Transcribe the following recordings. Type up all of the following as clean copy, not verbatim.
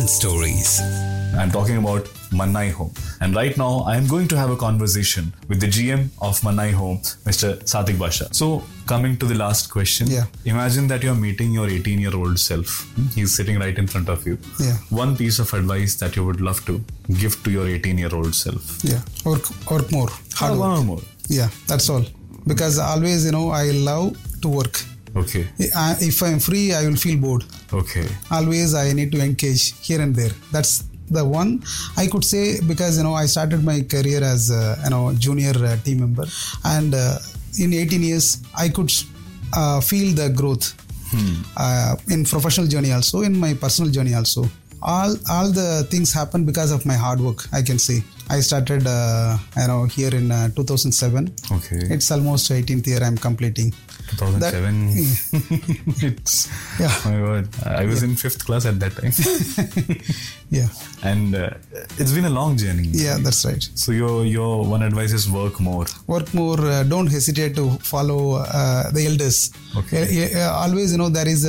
stories. I'm talking about Mannai Home. And right now, I am going to have a conversation with the GM of Mannai Home, Mr. Satik Basha. So, coming to the last question. Yeah. Imagine that you're meeting your 18-year-old self. He's sitting right in front of you. Yeah. One piece of advice that you would love to give to your 18-year-old self. Yeah. Work more. Hard work. One or more. Yeah, that's all. Because always, I love to work. Okay. If I'm free, I will feel bored. Okay. Always I need to engage here and there. That's the one I could say, because I started my career as a junior team member, and in 18 years I could feel the growth in professional journey, also in my personal journey also. All the things happen because of my hard work, I can say. I started here in 2007. Okay. It's almost 18th year I'm completing. 2007. It's, yeah. Oh my God. I was in 5th class at that time. Yeah. And it's been a long journey. Yeah, that's right. So your one advice is work more. Work more. Don't hesitate to follow the elders. Okay. Always, there is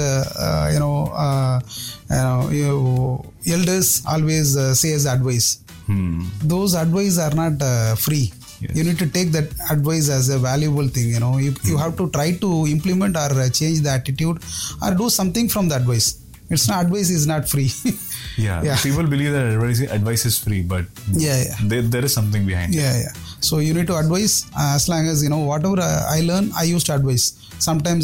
elders always say as advice. Those advice are not free. Yes. You need to take that advice as a valuable thing. You have to try to implement or change the attitude or do something from the advice. Advice is not free. Yeah. People believe that advice is free, but there is something behind it. Yeah. So you need to advise as long as whatever I learn, I used to advise. Sometimes